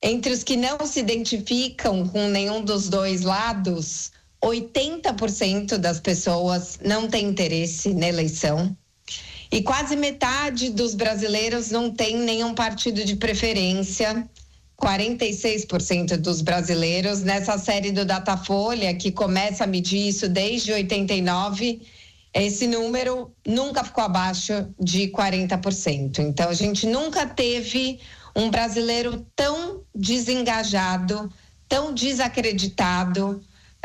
Entre os que não se identificam com nenhum dos dois lados, 80% das pessoas não têm interesse na eleição. E quase metade dos brasileiros não tem nenhum partido de preferência. 46% dos brasileiros, nessa série do Datafolha, que começa a medir isso desde 89, esse número nunca ficou abaixo de 40%. Então, a gente nunca teve um brasileiro tão desengajado, tão desacreditado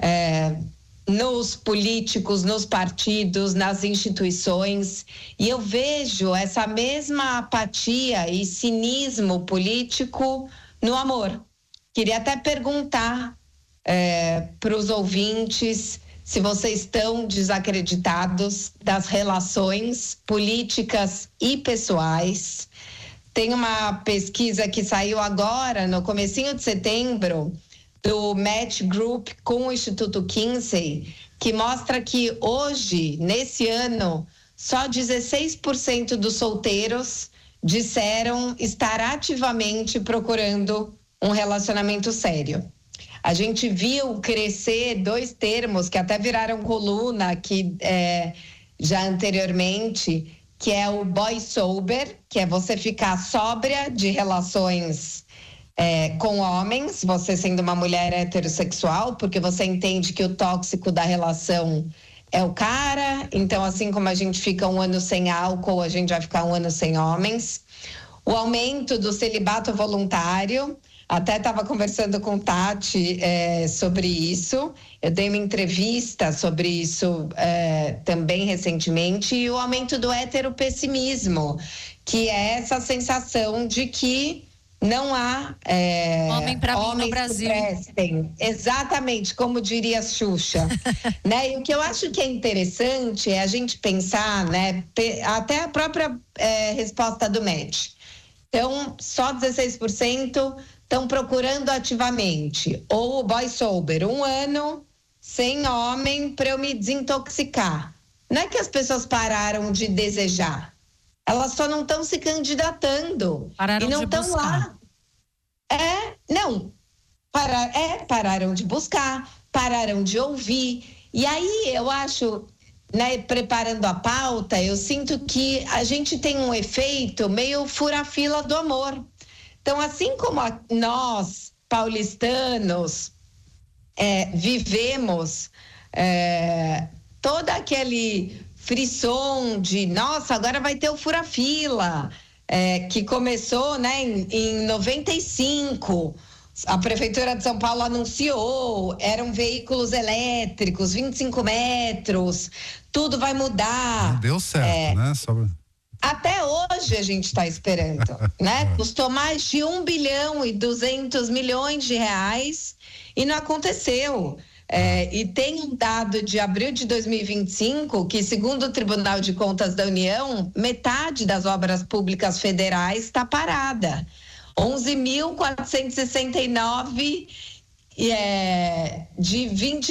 nos políticos, nos partidos, nas instituições. E eu vejo essa mesma apatia e cinismo político no amor. Queria até perguntar para os ouvintes se vocês estão desacreditados das relações políticas e pessoais. Tem uma pesquisa que saiu agora, no comecinho de setembro, do Match Group com o Instituto Kinsey, que mostra que hoje, nesse ano, só 16% dos solteiros disseram estar ativamente procurando um relacionamento sério. A gente viu crescer dois termos que até viraram coluna aqui já anteriormente, que é o boy sober, que é você ficar sóbria de relações com homens, você sendo uma mulher heterossexual, porque você entende que o tóxico da relação é o cara. Então, assim como a gente fica um ano sem álcool, a gente vai ficar um ano sem homens. O aumento do celibato voluntário, até estava conversando com Tati sobre isso. Eu dei uma entrevista sobre isso também recentemente. E o aumento do heteropessimismo, que é essa sensação de que não há homem para mim no Brasil. Exatamente, como diria a Xuxa. Né? E o que eu acho que é interessante é a gente pensar, né, até a própria resposta do MED. Então, só 16% estão procurando ativamente. Ou o boy sober, 1 ano sem homem para eu me desintoxicar. Não é que as pessoas pararam de desejar. Elas só não estão se candidatando. Pararam e não estão lá. Pararam de buscar, pararam de ouvir. E aí eu acho, né, preparando a pauta, eu sinto que a gente tem um efeito meio fura-fila do amor. Então, assim como nós, paulistanos, vivemos todo aquele frisson de, nossa, agora vai ter o fura-fila, que começou, né, em 95, a Prefeitura de São Paulo anunciou, eram veículos elétricos, 25 metros, tudo vai mudar. Não deu certo, né? Até hoje a gente está esperando, né? Custou mais de 1,2 bilhão e não aconteceu. E tem um dado de abril de 2025 que, segundo o Tribunal de Contas da União, metade das obras públicas federais está parada. 11.469 de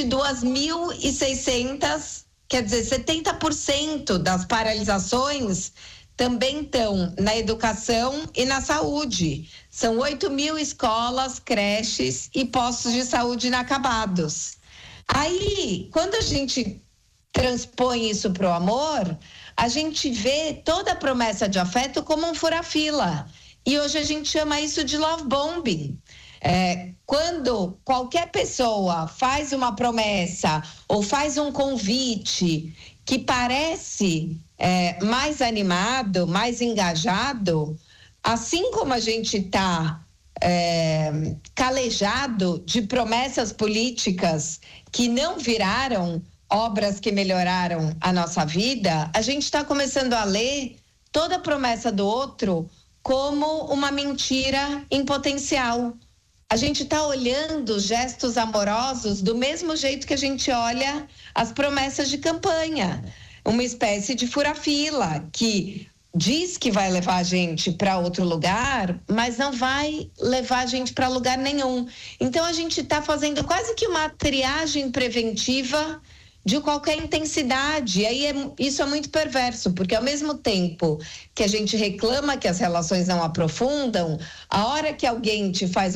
22.600, quer dizer, 70% das paralisações também estão na educação e na saúde. São 8.000 escolas, creches e postos de saúde inacabados. Aí, quando a gente transpõe isso para o amor, a gente vê toda a promessa de afeto como um fura-fila. E hoje a gente chama isso de love bombing. Quando qualquer pessoa faz uma promessa ou faz um convite que parece mais animado, mais engajado, assim como a gente está calejado de promessas políticas que não viraram obras que melhoraram a nossa vida, a gente está começando a ler toda a promessa do outro como uma mentira em potencial. A gente está olhando gestos amorosos do mesmo jeito que a gente olha as promessas de campanha. Uma espécie de fura-fila que diz que vai levar a gente para outro lugar, mas não vai levar a gente para lugar nenhum. Então a gente está fazendo quase que uma triagem preventiva de qualquer intensidade. E aí isso é muito perverso, porque ao mesmo tempo que a gente reclama que as relações não aprofundam, a hora que alguém te faz